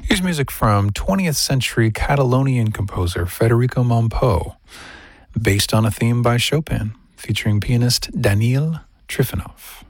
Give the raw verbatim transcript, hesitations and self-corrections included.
Here's music from twentieth century Catalonian composer Federico Mompou, based on a theme by Chopin, featuring pianist Daniil Trifonov.